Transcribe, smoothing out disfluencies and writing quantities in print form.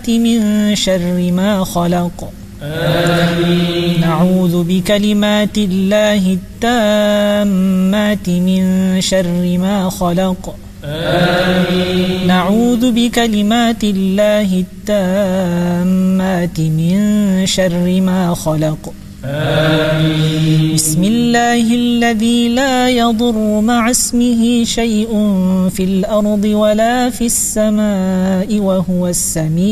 الآيات من شر ما خلق. آمين. نعوذ بكلمات الله التامات من شر ما خلق. آمين. نعوذ بكلمات الله التامات من شر ما خلق. آمين. بسم الله الذي لا يضر مع اسمه شيء في الأرض ولا في السماء وهو السميع